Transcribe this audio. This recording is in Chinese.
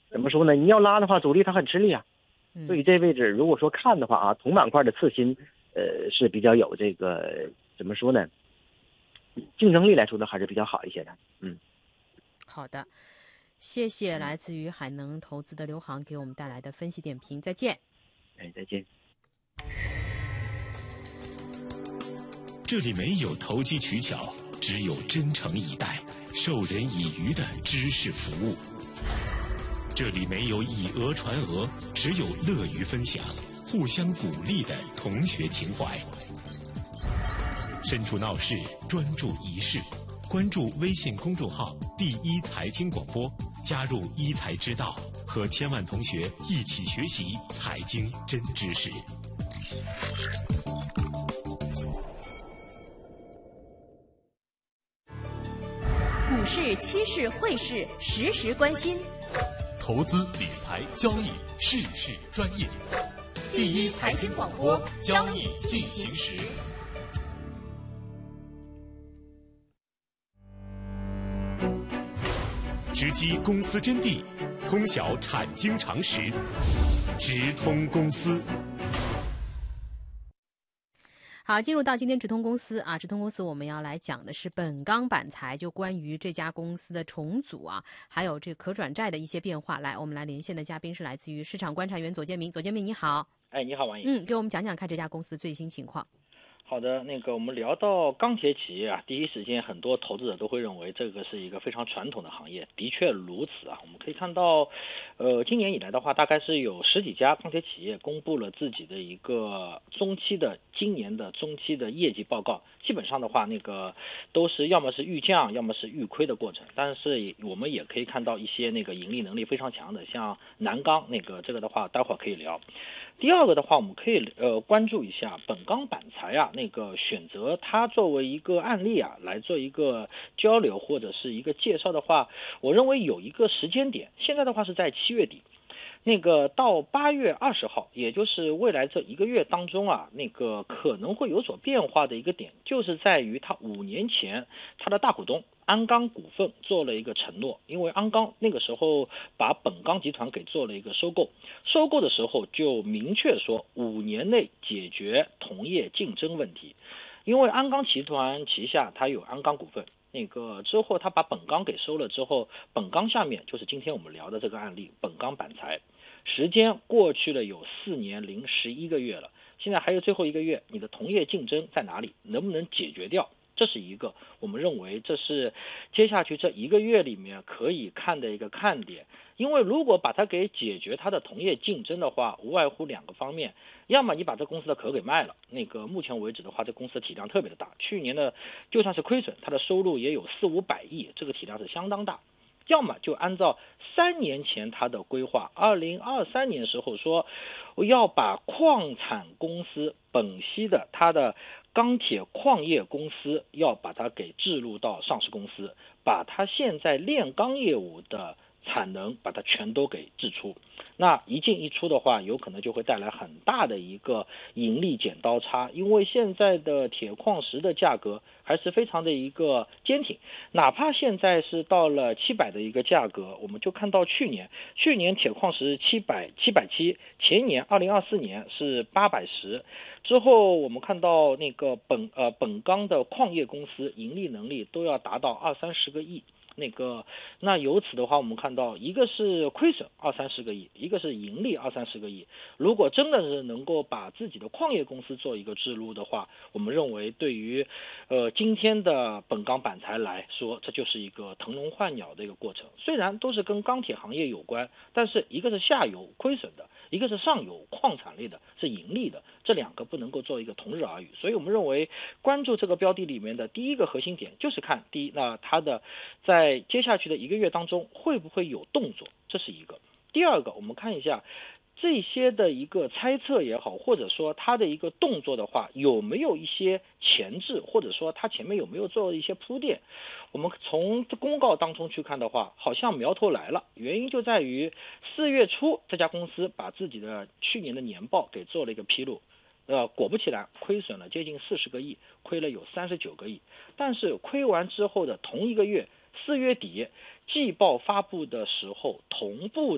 怎么说呢？你要拉的话，主力它很吃力啊。所以这位置如果说看的话啊，同板块的次新，是比较有这个怎么说呢？竞争力来说的还是比较好一些的。 好的，谢谢来自于海能投资的刘航给我们带来的分析点评，再见。 再见。 这里没有投机取巧，只有真诚以待、授人以渔的知识服务。这里没有以讹传讹，只有乐于分享、互相鼓励的同学情怀。身处闹市，专注一事。关注微信公众号“第一财经广播”，加入一财之道，和千万同学一起学习财经真知识。 股市、期市、汇市，时时关心。 投资理财交易，事事专业。第一财经广播，交易进行时。 直击公司真谛，通晓产经常识，直通公司。 好，进入到今天直通公司啊，直通公司我们要来讲的是本钢板材，就关于这家公司的重组啊，还有这个可转债的一些变化。来，我们来连线的嘉宾是来自于市场观察员左建明，左建明你好。 你好，王颖。 给我们讲讲看这家公司最新情况。 好的，我们聊到钢铁企业啊，第一时间很多投资者都会认为这个是一个非常传统的行业，的确如此啊。我们可以看到，今年以来的话，大概是有10几家钢铁企业公布了自己的一个今年的中期的业绩报告，基本上的话，都是要么是预降，要么是预亏的过程。但是我们也可以看到一些盈利能力非常强的，像南钢这个的话，待会儿可以聊。第二个的话，我们可以关注一下本钢板材啊，选择它作为一个案例啊，来做一个交流或者是一个介绍的话，我认为有一个时间点，现在的话是在7月底。到8月20号，也就是未来这1个月当中啊，可能会有所变化的一个点，就是在于他5年前他的大股东鞍钢股份做了一个承诺，因为鞍钢那个时候把本钢集团给做了一个收购的时候就明确说5年内解决同业竞争问题，因为鞍钢集团旗下它有鞍钢股份。之后他把本钢给收了之后，本钢下面就是今天我们聊的这个案例，本钢板材，时间过去了有4年零11个月了，现在还有最后1个月，你的同业竞争在哪里，能不能解决掉？这是一个我们认为这是接下去这1个月里面可以看的一个看点，因为如果把它给解决它的同业竞争的话，无外乎2个方面，要么你把这公司的壳给卖了，目前为止的话，这公司的体量特别的大，去年的就算是亏损，它的收入也有400-500亿，这个体量是相当大。要么就按照3年前它的规划，2023年时候说我要把矿产公司本溪的它的钢铁矿业公司要把它给置入到上市公司，把它现在炼钢业务的产能把它全都给制出，那一进一出的话，有可能就会带来很大的一个盈利剪刀差，因为现在的铁矿石的价格还是非常的一个坚挺，哪怕现在是到了700的一个价格，我们就看到去年铁矿石770，前年2024年是810，之后我们看到本钢的矿业公司盈利能力都要达到20-30个亿。那由此的话，我们看到一个是亏损20-30个亿，一个是盈利20-30个亿。如果真的是能够把自己的矿业公司做一个置入的话，我们认为对于今天的本钢板材来说，这就是一个腾笼换鸟的一个过程。虽然都是跟钢铁行业有关，但是一个是下游亏损的，一个是上游矿产类的是盈利的，这2个不能够做一个同日而语。所以我们认为关注这个标的里面的第一个核心点就是看第一，那它的在接下去的1个月当中会不会有动作，这是一个。第二个，我们看一下这些的一个猜测也好，或者说它的一个动作的话，有没有一些前置，或者说它前面有没有做一些铺垫。我们从公告当中去看的话，好像苗头来了，原因就在于4月初这家公司把自己的去年的年报给做了一个披露，果不其然亏损了接近40个亿，亏了有39个亿，但是亏完之后的同1个月4月底季报发布的时候，同步